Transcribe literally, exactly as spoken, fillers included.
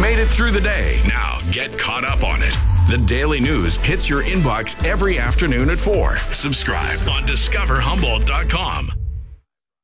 made it through the day. Now get caught up on it. The Daily News hits your inbox every afternoon at four. Subscribe on discover humboldt dot com.